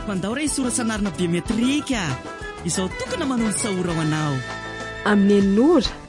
mandao ray isorasanarina biometrika izao tokana manao ny sahora ho anao amin'ny Nora